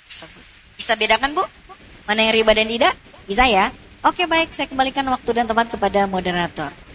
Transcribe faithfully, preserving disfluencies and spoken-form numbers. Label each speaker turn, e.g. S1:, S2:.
S1: tersebut. Bisa bedakan Bu? Mana yang riba dan tidak? Bisa ya? Oke baik, saya kembalikan waktu dan tempat kepada moderator.